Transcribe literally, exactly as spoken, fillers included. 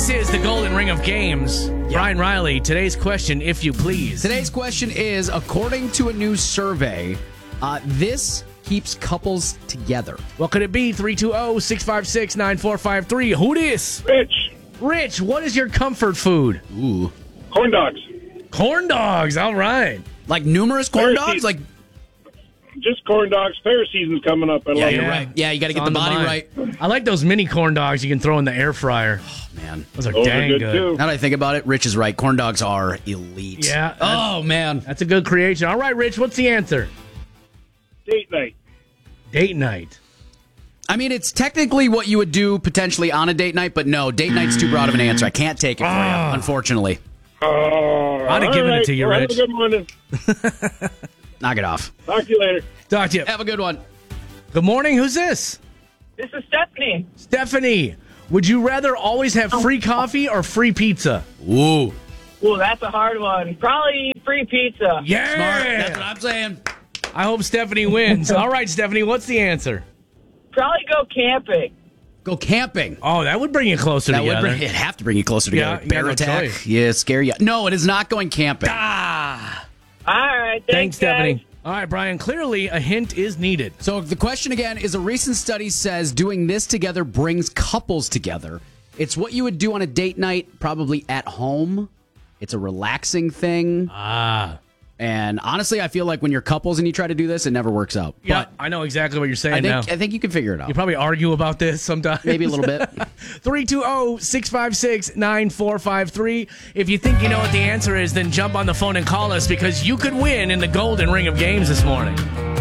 This is the Golden Ring of Games. Brian Riley, today's question, if you please. Today's question is, according to a new survey, uh, this keeps couples together. What could it be? three two zero, six five six, nine four five three. Who dis? Rich. Rich, what is your comfort food? Ooh. Corn dogs. Corn dogs, all right. Like numerous corn Pharisees. dogs? Like, Just corn dogs. Fair season's coming up. I yeah, love you're it. right. Yeah, you got to It's get the on the body mind. right. I like those mini corn dogs you can throw in the air fryer. Oh, man. Those are Those dang are good, good. too. Now that I think about it, Rich is right. Corn dogs are elite. Yeah, that's- Oh, man. That's a good creation. All right, Rich, what's the answer? Date night. Date night. I mean, it's technically what you would do potentially on a date night, but no, date night's too broad of an answer. I can't take it for Ah. you, unfortunately. Oh, I'd have all given it right. to you, Well, Rich. Have a good morning. Knock it off. Talk to you later. Talk to you. Have a good one. Good morning. Who's this? This is Stephanie. Stephanie. Would you rather always have free coffee or free pizza? Ooh. Well, that's a hard one. Probably free pizza. Yeah. Smart. That's what I'm saying. I hope Stephanie wins. All right, Stephanie, what's the answer? Probably go camping. Go camping. Oh, that would bring you closer That together. would bring, it'd have to bring you closer Yeah, together. you got Bear no attack. choice. Yeah, scare you. No, it is not going camping. Ah. All right. Thanks, Thanks, guys. Stephanie. All right, Brian, clearly a hint is needed. So the question again is, a recent study says doing this together brings couples together. It's what you would do on a date night, probably at home. It's a relaxing thing. Ah. And honestly, I feel like when you're couples and you try to do this, it never works out. Yeah, But I know exactly what you're saying I now. think I think you can figure it out. You probably argue about this sometimes. Maybe a little bit. three two zero, six five six, nine four five three. If you think you know what the answer is, then jump on the phone and call us because you could win in the Golden Ring of Games this morning.